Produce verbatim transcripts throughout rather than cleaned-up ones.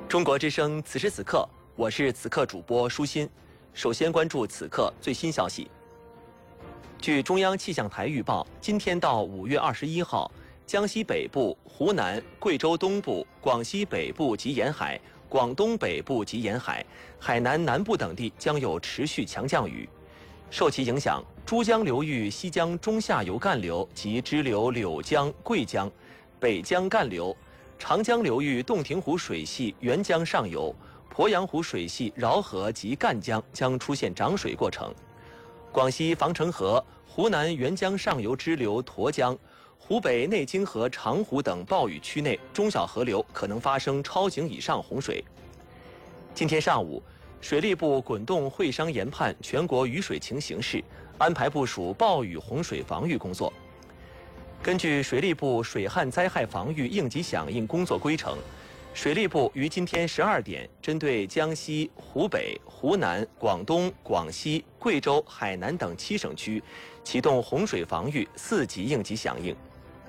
中国之声，此时此刻，我是此刻主播舒心。首先关注此刻最新消息。据中央气象台预报，今天到五月二十一号，江西北部、湖南、贵州东部、广西北部及沿海、广东北部及沿海、海南南部等地将有持续强降雨。受其影响，珠江流域西江中下游干流及支流柳江、贵江、北江干流、长江流域洞庭湖水系沅江上游、鄱阳湖水系饶河及赣江将出现涨水过程。广西防城河、湖南沅江上游支流沱江、湖北内经河长湖等暴雨区内中小河流可能发生超警以上洪水。今天上午，水利部滚动会商研判全国雨水情形势，安排部署暴雨洪水防御工作。根据水利部水旱灾害防御应急响应工作规程，水利部于今天十二点针对江西、湖北、湖南、广东、广西、贵州、海南等七省区启动洪水防御四级应急响应。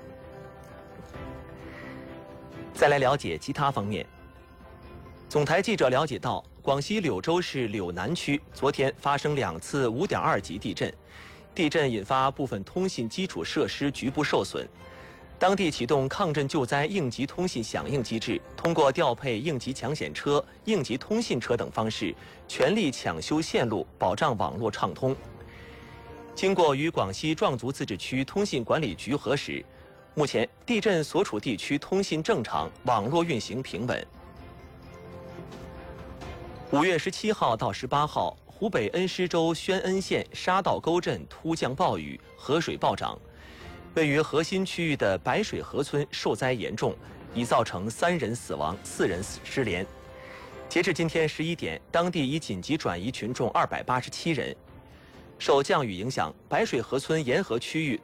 再来了解其他方面。总台记者了解到，广西柳州市柳南区昨天发生两次五点二级地震，地震引发部分通信基础设施局部受损。当地启动抗震救灾应急通信响应机制，通过调配应急抢险车、应急通信车等方式，全力抢修线路，保障网络畅通。经过与广西壮族自治区通信管理局核实，目前地震所处地区通信正常，网络运行平稳。五月十七号到十八号，湖北恩施州宣恩县沙道沟镇突降暴雨，河水暴涨。位于核心区域的白水河村受灾严重，已造成三人死亡、四人失联。截至今天十一点，当地已紧急转移群众二百八十七人。受降雨影响，白水河村沿河区域